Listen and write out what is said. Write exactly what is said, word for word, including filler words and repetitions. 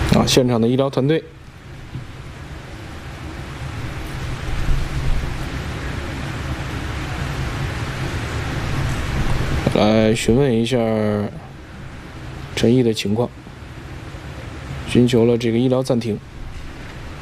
啊，现场的医疗团队来询问一下陈毅的情况，寻求了这个医疗暂停。